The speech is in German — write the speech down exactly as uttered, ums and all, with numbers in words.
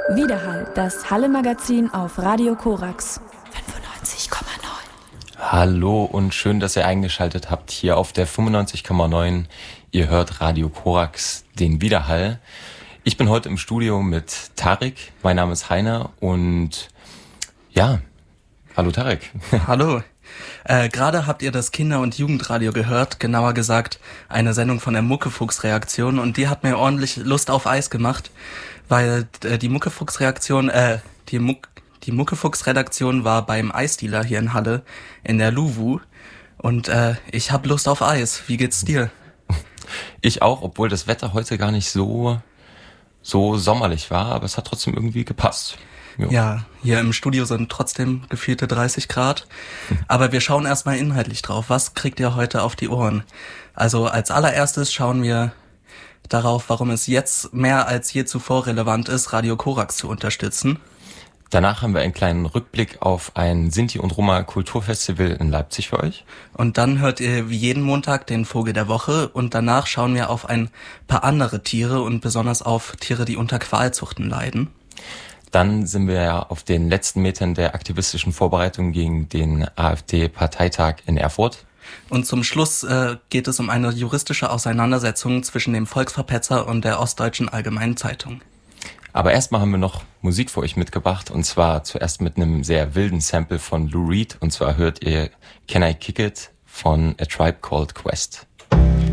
Widerhall, das Halle-Magazin auf Radio Korax fünfundneunzig Komma neun. Hallo und schön, dass ihr eingeschaltet habt hier auf der fünfundneunzig Komma neun. Ihr hört Radio Korax, den Widerhall. Ich bin heute im Studio mit Tarek, mein Name ist Heiner und ja, hallo Tarek. Hallo. Äh, gerade habt ihr das Kinder- und Jugendradio gehört, genauer gesagt eine Sendung von der Muckefuchs-Reaktion, und die hat mir ordentlich Lust auf Eis gemacht, weil äh, die Muckefuchs-Reaktion, äh, die, Muck, die Muckefuchs-Redaktion war beim Eisdealer hier in Halle, in der Luwu, und äh, ich hab Lust auf Eis. Wie geht's dir? Ich auch, obwohl das Wetter heute gar nicht so, so sommerlich war, aber es hat trotzdem irgendwie gepasst. Jo. Ja, hier im Studio sind trotzdem gefühlte dreißig Grad, aber wir schauen erstmal inhaltlich drauf. Was kriegt ihr heute auf die Ohren? Also als allererstes schauen wir darauf, warum es jetzt mehr als je zuvor relevant ist, Radio Korax zu unterstützen. Danach haben wir einen kleinen Rückblick auf ein Sinti- und Roma-Kulturfestival in Leipzig für euch. Und dann hört ihr wie jeden Montag den Vogel der Woche, und danach schauen wir auf ein paar andere Tiere und besonders auf Tiere, die unter Qualzuchten leiden. Dann sind wir ja auf den letzten Metern der aktivistischen Vorbereitung gegen den AfD-Parteitag in Erfurt. Und zum Schluss äh, geht es um eine juristische Auseinandersetzung zwischen dem Volksverpetzer und der Ostdeutschen Allgemeinen Zeitung. Aber erstmal haben wir noch Musik für euch mitgebracht, und zwar zuerst mit einem sehr wilden Sample von Lou Reed, und zwar hört ihr Can I Kick It von A Tribe Called Quest.